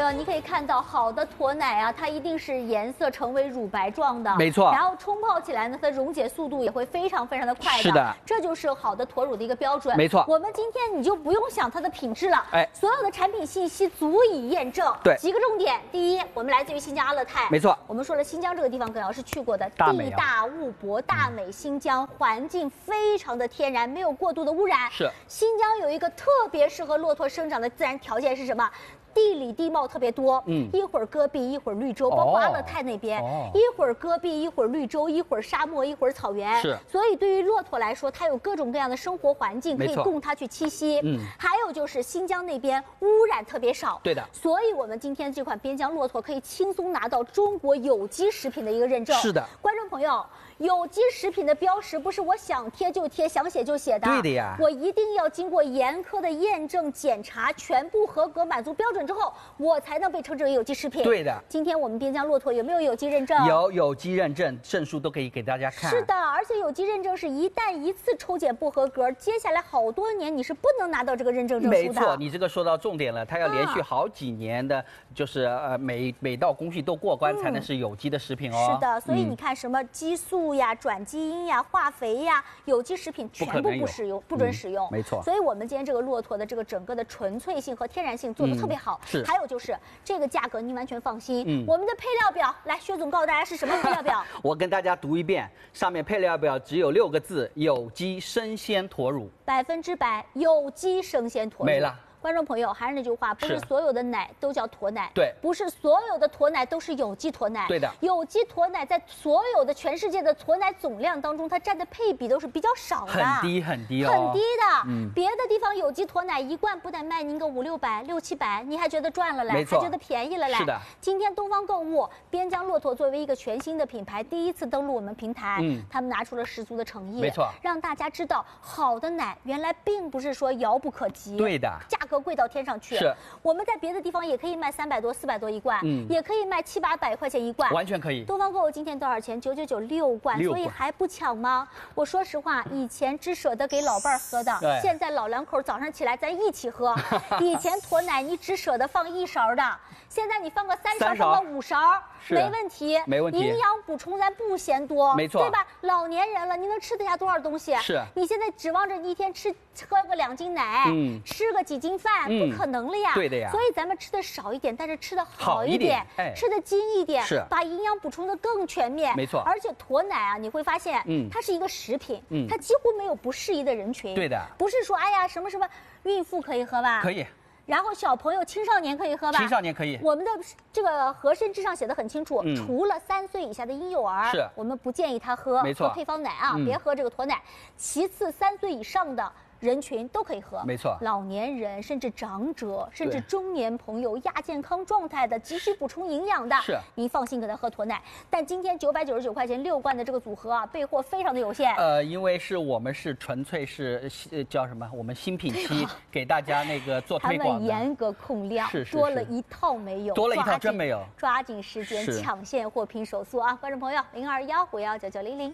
友，你可以看到好的驼奶啊，它一定是颜色成为乳白状的， 没错。 然后冲泡起来呢，它溶解速度也会非常的快的。 是的， 这就是好的驼乳的一个标准。 没错。 我们今天你就不用想它的品质了，所有的产品信息足以验证。 对， 几个重点：第一，我们来自于新疆阿勒泰， 没错。 我们说了，新疆这个地方葛老师去过的，地大物博，大美新疆，环境非常的天然，没有过度的污染。 是。 新疆有一个特别适合骆驼生长的自然条件是什么？地理地貌特别多，一会儿戈壁，一会儿绿洲，包括阿勒泰那边，一会儿戈壁，一会儿绿洲，一会儿沙漠，一会儿草原。 是， 所以对于骆驼来说，它有各种各样的生活环境可以供它去栖息。还有就是新疆那边污染特别少， 对的。 所以我们今天这款边疆骆驼可以轻松拿到中国有机食品的一个认证。 是的， 观众朋友。有机食品的标识不是我想贴就贴，想写就写的。 对的呀， 我一定要经过严苛的验证检查，全部合格满足标准之后，我才能被称之为有机食品。 对的。 今天我们边疆骆驼有没有有机认证？ 有有机认证，证书都可以给大家看。 是的，而且有机认证是一旦一次抽检不合格，接下来好多年你是不能拿到这个认证证书的。 没错，你这个说到重点了，它要连续好几年的，就是每道工序都过关才能是有机的食品哦。 是的，所以你看什么激素呀、转基因呀、化肥呀，有机食品全部不准使用。 没错。 所以我们今天这个骆驼的这个整个的纯粹性和天然性做得特别好。 是。 还有就是这个价格你完全放心。我们的配料表，来，薛总告诉大家是什么配料表？ 我跟大家读一遍，上面配料表只有6个字：有机生鲜驼乳 ，100%有机生鲜驼乳。 没了。 观众朋友，还是那句话，不是所有的奶都叫驼奶， 对， 不是所有的驼奶都是有机驼奶， 对的。 有机驼奶在所有的全世界的驼奶总量当中，它占的配比都是比较少的， 很低很低哦， 很低的。别的地方有机驼奶一罐不得卖您个500、600、700，你还觉得赚了嘞，还觉得便宜了嘞。 是的。 今天东方购物边疆骆驼作为一个全新的品牌，第一次登陆我们平台，他们拿出了十足的诚意， 没错， 让大家知道好的奶原来并不是说遥不可及， 对的， 价格贵到天上去。 是， 我们在别的地方也可以卖300多、400多一罐，也可以卖700、800块钱一罐， 完全可以。 东方购物今天多少钱？999 6罐，所以还不抢吗？我说实话，以前只舍得给老伴儿喝的，现在老两口早上起来咱一起喝。以前驼奶你只舍得放1勺的，现在你放个3勺，放个5勺，没问题， 没问题。 营养补充咱不嫌多， 没错， 对吧？老年人了，你能吃得下多少东西？ 是你现在指望着一天喝个2斤奶，吃个几斤饭，不可能了呀。 对的呀。 所以咱们吃的少一点，但是吃的好一点，吃的精一点， 是把营养补充的更全面。 没错。 而且驼奶啊，你会发现，它是一个食品，它几乎没有不适宜的人群。 对的。 不是说哎呀什么孕妇可以喝吧？ 可以。 然后小朋友、青少年可以喝吧？ 青少年可以。 我们的这个合参之上写的很清楚，除了3岁以下的婴幼儿， 是我们不建议他喝配方奶啊，别喝这个驼奶。其次，3岁以上的人群都可以喝， 没错， 老年人甚至长者，甚至中年朋友、亚健康状态的、急需补充营养的， 是您放心给他喝驼奶。但今天999块钱6罐的这个组合啊，备货非常的有限。 因为我们是纯粹是叫什么？我们新品期给大家那个做推广的， 他们严格控量，多了一套没有， 多了一套真没有， 抓紧时间抢现货，拼手速啊！观众朋友，0215519900。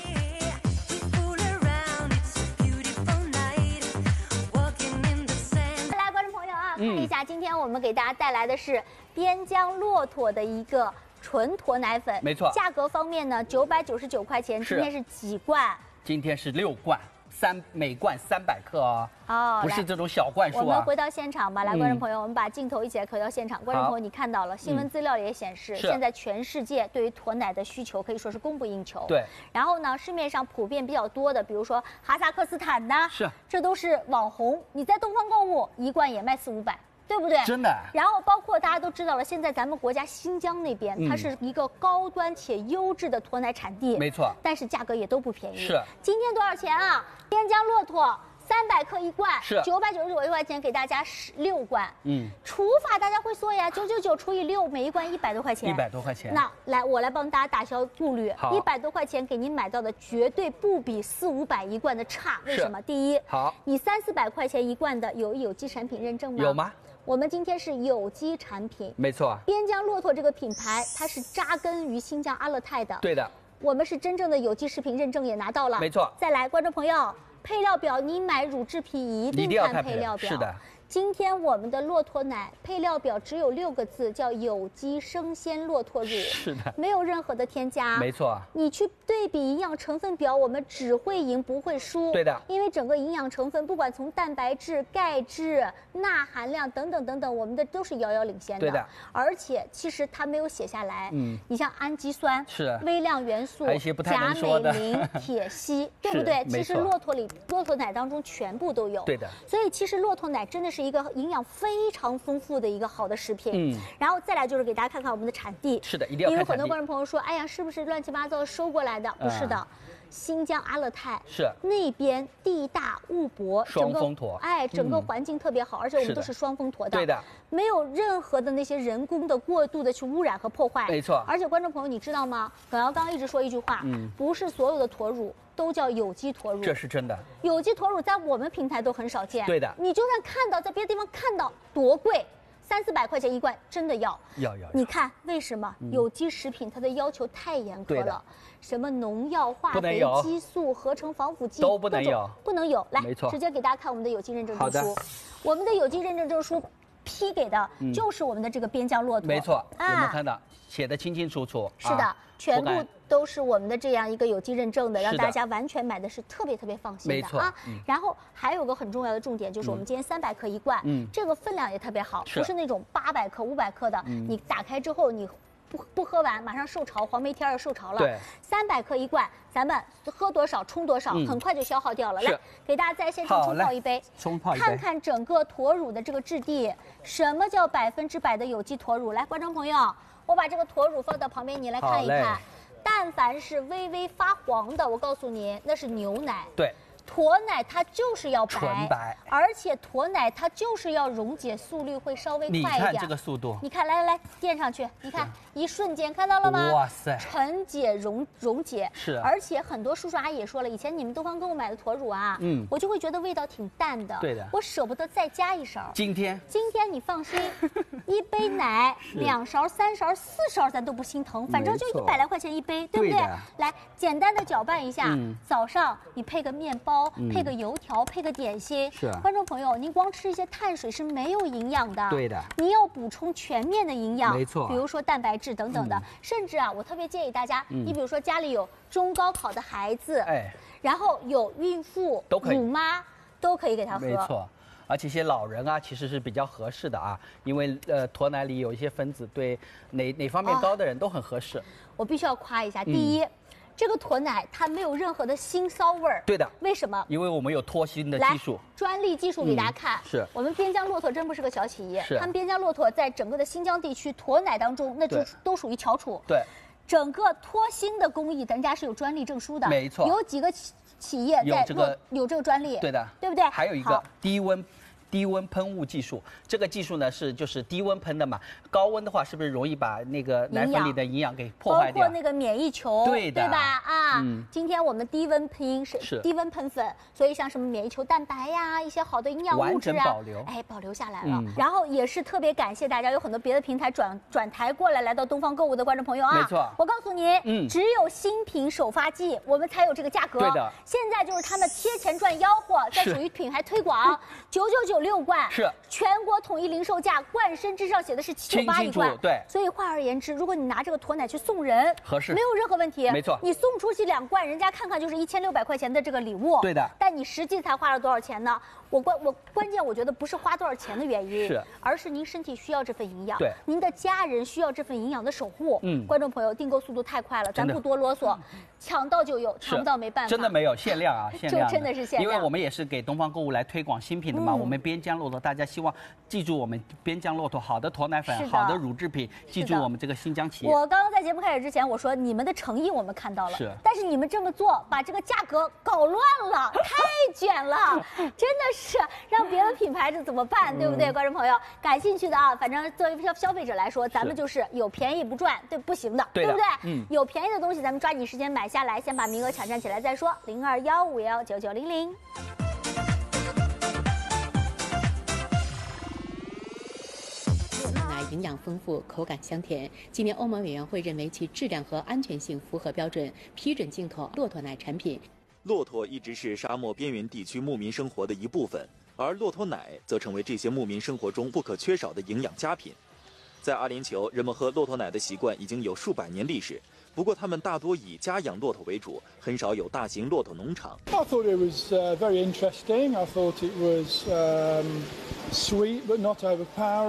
看一下，今天我们给大家带来的是边疆骆驼的一个纯驼奶粉， 没错。 价格方面呢，999块钱，今天是几罐？ 今天是6罐，每罐300克哦。不是这种小罐数啊。 我们回到现场吧，来，观众朋友，我们把镜头一起来回到现场。观众朋友，你看到了，新闻资料也显示，现在全世界对于驼奶的需求可以说是供不应求。 对。 然后呢，市面上普遍比较多的，比如说哈萨克斯坦的，这都是网红。你在东方购物一罐也卖400、500。对不对？ 真的。 然后包括大家都知道了，现在咱们国家新疆那边，它是一个高端且优质的驼奶产地， 没错。 但是价格也都不便宜。 是。 今天多少钱啊？边疆骆驼300克一罐， 是 999块钱给大家6罐。除法大家会说呀，999除以6，每一罐100多块钱。 100多块钱。 那来，我来帮大家打消顾虑，100多块钱给您买到的绝对不比400、500一罐的差。为什么？第一，你300、400块钱一罐的有机产品认证吗？ 有吗？ 我们今天是有机产品， 没错。 边疆骆驼这个品牌，它是扎根于新疆阿勒泰的。 对的。 我们是真正的有机食品认证也拿到了。 没错。 再来，观众朋友，配料表你买乳制品一定看配料表。 是的。 今天我们的骆驼奶配料表只有6个字，叫有机生鲜骆驼乳， 是的， 没有任何的添加。 没错， 你去对比营养成分表，我们只会赢不会输。 对的， 因为整个营养成分，不管从蛋白质、钙质、钠含量等等等等，我们的都是遥遥领先的。 对的， 而且其实它没有写下来。你像氨基酸、 是微量元素、 还有一些不太钾、 能说的镁、磷、铁、硒，对不对？其实骆驼奶当中全部都有。 对的。 所以其实骆驼奶真的是一个营养非常丰富的一个好的食品。然后再来就是给大家看看我们的产地。 是的，一定要看产地。 因为很多观众朋友说，哎呀，是不是乱七八糟收过来的？不是的。新疆阿勒泰是那边地大物博， 双峰驼， 整个环境特别好，而且我们都是双峰驼的， 对的， 没有任何的那些人工的过度的去污染和破坏， 没错。 而且观众朋友，你知道吗？耿瑶刚刚一直说一句话，不是所有的驼乳都叫有机驼乳， 这是真的。 有机驼乳在我们平台都很少见， 对的。 你就算看到，在别的地方看到多贵。300-400块钱一罐，真的要。你看为什么有机食品它的要求太严苛了？什么农药、化肥、激素、合成防腐剂都不能有， 不能有。来， 没错， 直接给大家看我们的有机认证证书。我们的有机认证证书批给的就是我们的这个边疆骆驼。 没错，我们看到写的清清楚楚。 是的，全部都是我们的这样一个有机认证的，让大家完全买的是特别放心的。 没错啊。然后还有个很重要的重点，就是我们今天300克一罐，这个分量也特别好，不是那种800克、500克的，你打开之后你不喝完马上受潮，黄梅天儿受潮了。 对 ，300克一罐，咱们喝多少冲多少，很快就消耗掉了。来，给大家在现场冲泡一杯，看看整个驼乳的这个质地，什么叫100%的有机驼乳？来，观众朋友，我把这个驼乳放到旁边，你来看一看。但凡是微微发黄的，我告诉你，那是牛奶。 对。 驼奶它就是要纯白， 而且驼奶它就是要溶解速率会稍微快一点。 你看这个速度， 你看，来垫上去，你看一瞬间看到了吗？ 哇塞， 沉解溶解是。 而且很多叔叔阿姨也说了，以前你们东方跟我买的驼乳啊，我就会觉得味道挺淡的， 对的， 我舍不得再加一勺。 今天你放心，一杯奶2勺、3勺、4勺咱都不心疼，反正就100来块钱一杯，对不对？来，简单的搅拌一下，早上你配个面包。配个油条，配个点心。 是， 观众朋友，您光吃一些碳水是没有营养的。 对的， 您要补充全面的营养。 没错， 比如说蛋白质等等的，甚至啊，我特别建议大家，你比如说家里有中高考的孩子，然后有孕妇、母妈，都可以给他喝。 没错，而且一些老人啊，其实是比较合适的啊，因为驼奶里有一些分子对哪方面高的人都很合适。 我必须要夸一下，第一。这个驼奶它没有任何的腥臊味儿， 对的。 为什么？ 因为我们有脱腥的技术， 专利技术给大家看。 是我们边疆骆驼真不是个小企业， 是他们边疆骆驼在整个的新疆地区驼奶当中，那就都属于翘楚。 对， 整个脱腥的工艺，咱家是有专利证书的。 没错， 有几个企业在有这个专利， 对的， 对不对？ 还有一个低温喷雾技术，这个技术呢就是低温喷的嘛，高温的话是不是容易把那个奶粉里的营养给破坏掉？ 包括那个免疫球，对吧？啊，今天我们低温喷是低温喷粉，所以像什么免疫球蛋白呀，一些好的营养物质啊，保留下来了。然后也是特别感谢大家，有很多别的平台转台过来到东方购物的观众朋友啊， 没错， 我告诉你，只有新品首发季我们才有这个价格。 对的， 现在就是他们贴钱赚吆喝，在属于品牌推广，999.6罐是全国统一零售价，罐身之上写的是798一罐。 对， 所以换而言之，如果你拿这个驼奶去送人， 合适， 没有任何问题。 没错， 你送出去2罐，人家看看就是1600块钱的这个礼物。 对的， 但你实际才花了多少钱呢？关键我觉得不是花多少钱的原因，而是您身体需要这份营养， 对， 您的家人需要这份营养的守护。观众朋友，订购速度太快了，咱不多啰嗦，抢到就有，抢不到没办法。 真的没有限量啊，限量就真的是限量。 因为我们也是给东方购物来推广新品的嘛，我们边疆骆驼，大家希望记住我们边疆骆驼好的驼奶粉、好的乳制品，记住我们这个新疆企业。 我刚刚在节目开始之前我说你们的诚意我们看到了，但是你们这么做把这个价格搞乱了，太卷了，真的是让别的品牌这怎么办，对不对？观众朋友感兴趣的啊，反正作为消费者来说，咱们就是有便宜不赚，对不行的，对不对？有便宜的东西咱们抓紧时间买下来，先把名额抢占起来再说。0215199900。 奶营养丰富，口感香甜。今年欧盟委员会认为其质量和安全性符合标准，批准进口骆驼奶产品。 骆驼一直是沙漠边缘地区牧民生活的一部分， 而骆驼奶则成为这些牧民生活中不可缺少的营养佳品。在阿联酋，人们喝骆驼奶的习惯已经有数百年历史。不过，他们大多以家养骆驼为主，很少有大型骆驼农场。 I thought it was very interesting. I thought it was sweet but not overpowering.